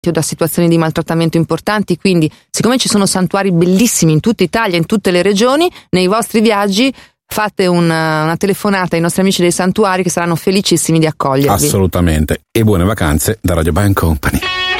o da situazioni di maltrattamento importanti. Quindi, siccome ci sono santuari bellissimi in tutta Italia, in tutte le regioni, nei vostri viaggi fate una telefonata ai nostri amici dei santuari, che saranno felicissimi di accogliervi. Assolutamente. E buone vacanze da Radio Band Company.